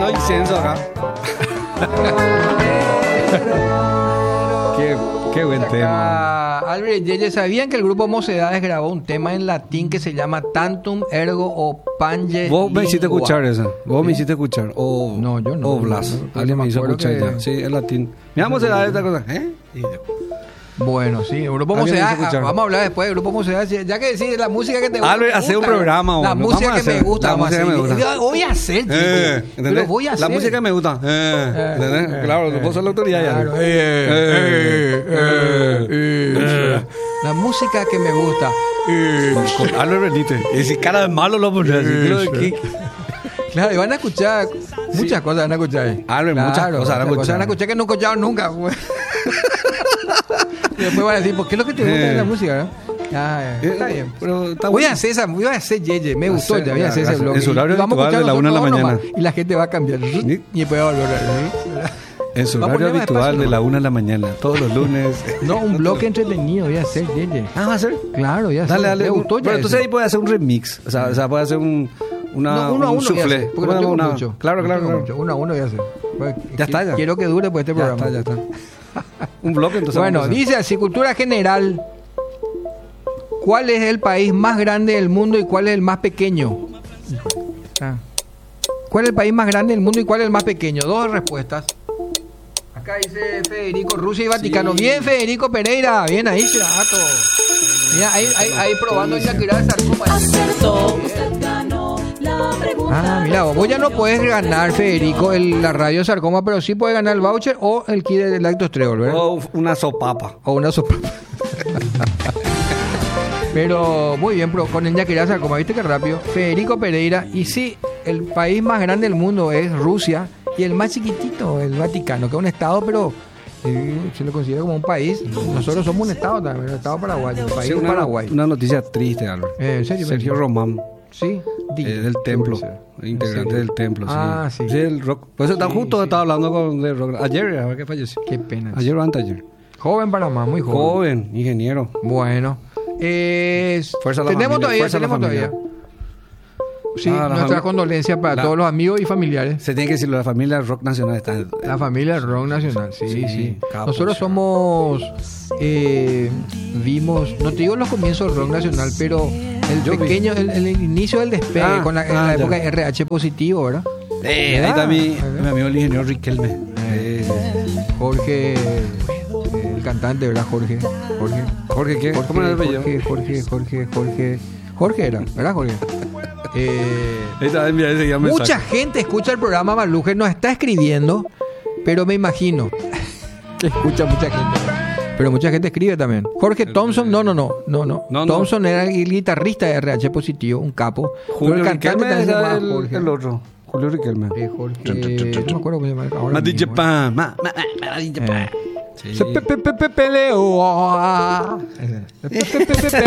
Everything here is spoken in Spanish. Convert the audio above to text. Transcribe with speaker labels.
Speaker 1: quemando incienso acá. Qué buen tema.
Speaker 2: Albert Yeye, ¿sabían que el grupo Mocedades grabó un tema en latín que se llama Tantum Ergo o Pange
Speaker 1: Vos me hiciste
Speaker 2: Lingua?
Speaker 1: escuchar eso. Vos me hiciste escuchar. O,
Speaker 2: No, yo no.
Speaker 1: O Blas.
Speaker 2: No,
Speaker 1: Alguien me hizo
Speaker 2: acuerdo
Speaker 1: escuchar
Speaker 2: que-
Speaker 1: ya. Sí, en latín. Mira, Mocedades esta cosa. Y yo,
Speaker 2: Bueno, sí, el grupo
Speaker 1: Alguien me hizo
Speaker 2: Mocedades,
Speaker 1: escuchar.
Speaker 2: vamos a hablar después del grupo Mocedades, ya que decís la música que te gusta.
Speaker 1: Albert,
Speaker 2: me
Speaker 1: hace un
Speaker 2: gusta,
Speaker 1: programa,
Speaker 2: la
Speaker 1: bueno,
Speaker 2: música
Speaker 1: vamos a
Speaker 2: que me
Speaker 1: hacer.
Speaker 2: gusta,
Speaker 1: La
Speaker 2: vamos a
Speaker 1: música que me
Speaker 2: hacer.
Speaker 1: gusta.
Speaker 2: Yo voy a hacer, chico.
Speaker 1: ¿entendés?
Speaker 2: Pero voy a hacer.
Speaker 1: La música me gusta. ¿Entendés? Claro, vos sos la autoridad ya.
Speaker 2: Claro. La música que me gusta.
Speaker 1: Con Albert Benítez. Y si cara de malo lo pondré así.
Speaker 2: Claro, y van a escuchar muchas cosas, van a escuchar.
Speaker 1: Albert, muchas cosas van a escuchar.
Speaker 2: que no escucharon nunca. Pues. Y después van a decir, ¿por qué es lo que te gusta de la música? ¿No? Está bien.
Speaker 1: Pero está
Speaker 2: Voy
Speaker 1: bueno.
Speaker 2: a hacer esa, voy a hacer Yeye, me gustó, ya voy a hacer ese blog.
Speaker 1: En su horario
Speaker 2: Y vamos a
Speaker 1: habitual de
Speaker 2: escuchar
Speaker 1: la 1 de la
Speaker 2: nosotros
Speaker 1: mañana.
Speaker 2: nomás, y la gente va a cambiar. Y después va a volver.
Speaker 1: En su
Speaker 2: Va a
Speaker 1: horario
Speaker 2: poner más
Speaker 1: habitual
Speaker 2: espacio,
Speaker 1: de
Speaker 2: ¿no?
Speaker 1: la 1 de la mañana. Todos los lunes.
Speaker 2: No, un bloque entretenido, voy a hacer Yeye.
Speaker 1: Ah, va a ser.
Speaker 2: Claro, ya
Speaker 1: Dale,
Speaker 2: sé.
Speaker 1: dale.
Speaker 2: Me gustó ya
Speaker 1: Pero entonces
Speaker 2: ese.
Speaker 1: ahí puede hacer un remix. O sea puede hacer un
Speaker 2: No, uno a
Speaker 1: un
Speaker 2: uno voy a
Speaker 1: soufflé.
Speaker 2: hacer, porque no tengo mucho.
Speaker 1: Claro,
Speaker 2: No
Speaker 1: claro,
Speaker 2: tengo
Speaker 1: claro.
Speaker 2: mucho. Uno a uno voy a hacer. Pues,
Speaker 1: Ya está, ya.
Speaker 2: Quiero que dure pues este
Speaker 1: Ya
Speaker 2: programa.
Speaker 1: está, ya está. Un bloque entonces.
Speaker 2: Bueno,
Speaker 1: vamos a hacer.
Speaker 2: dice así, cultura general. ¿Cuál es el país más grande del mundo y cuál es el más pequeño? Ah. ¿Cuál es el país más grande del mundo y cuál es el más pequeño? Dos respuestas. Acá dice Federico, Rusia y Vaticano.
Speaker 1: Sí.
Speaker 2: Bien, Federico Pereira. Bien ahí, Chirato. Mira, ahí probando en la tirada de sarcoma.
Speaker 3: Acertó, usted ganó la pregunta.
Speaker 2: Mira, vos ya no puedes ganar, Federico, la radio sarcoma, pero sí puedes ganar el voucher o el kit de Lactostrol, ¿verdad?
Speaker 1: O una sopapa.
Speaker 2: O una sopa. Pero muy bien, pero con el Yaquirá sarcoma, viste que rápido. Federico Pereira. Y sí, el país más grande del mundo es Rusia. Y el más chiquitito, el Vaticano, que es un estado, pero se lo considera como un país. Nosotros somos un estado también, el estado paraguayo, el país
Speaker 1: Sí,
Speaker 2: de Paraguay.
Speaker 1: una noticia triste, Albert.
Speaker 2: ¿En serio?
Speaker 1: Sergio Román,
Speaker 2: Sí.
Speaker 1: del templo,
Speaker 2: puede ser.
Speaker 1: integrante
Speaker 2: ¿En
Speaker 1: del
Speaker 2: serio?
Speaker 1: templo.
Speaker 2: Ah, sí.
Speaker 1: Sí, el rock. Pues está
Speaker 2: Sí,
Speaker 1: justo,
Speaker 2: sí.
Speaker 1: estaba hablando con de rock. Ayer, a ver qué falleció.
Speaker 2: Qué pena.
Speaker 1: Ayer o anteayer.
Speaker 2: Joven Panamá, muy joven.
Speaker 1: Joven, ingeniero.
Speaker 2: Bueno.
Speaker 1: Fuerza a la
Speaker 2: tenemos
Speaker 1: familia,
Speaker 2: todavía,
Speaker 1: fuerza a la
Speaker 2: tenemos
Speaker 1: familia.
Speaker 2: todavía. Sí,
Speaker 1: La
Speaker 2: nuestra
Speaker 1: familia-
Speaker 2: condolencia para
Speaker 1: la-
Speaker 2: todos los amigos y familiares.
Speaker 1: Se tiene que decirlo, la familia del rock nacional está.
Speaker 2: La familia Rock Nacional, sí,
Speaker 1: Sí,
Speaker 2: sí.
Speaker 1: capos.
Speaker 2: Nosotros somos, vimos, no te digo los comienzos del Rock Nacional, pero el
Speaker 1: Yo vi.
Speaker 2: pequeño, el inicio del despegue, con en la
Speaker 1: ya.
Speaker 2: época de RH positivo, ¿verdad?
Speaker 1: Ahí
Speaker 2: ¿Verdad?
Speaker 1: está mi
Speaker 2: ¿Verdad?
Speaker 1: amigo el ingeniero Riquelme.
Speaker 2: Jorge, el cantante, ¿verdad? Jorge.
Speaker 1: Jorge, ¿qué? ¿Cómo era el apellido?
Speaker 2: Jorge era, ¿verdad, Jorge?
Speaker 1: Ahí está, mira, ese ya me
Speaker 2: Mucha
Speaker 1: saca.
Speaker 2: gente escucha el programa Maluje, nos está escribiendo, pero me imagino que escucha mucha gente. Pero mucha gente escribe también. Jorge Thompson, no.
Speaker 1: No.
Speaker 2: Thompson era el guitarrista de RH Positivo, un capo.
Speaker 1: Julio
Speaker 2: pero el cantante
Speaker 1: Riquelme
Speaker 2: también se
Speaker 1: era
Speaker 2: llamaba
Speaker 1: el,
Speaker 2: Jorge.
Speaker 1: el otro. Julio Riquelme.
Speaker 2: Jorge, no me acuerdo cómo se llama ahora
Speaker 1: Ma DJ
Speaker 2: mismo.
Speaker 1: Pan. Ma DJ Pan.
Speaker 2: Se peleó.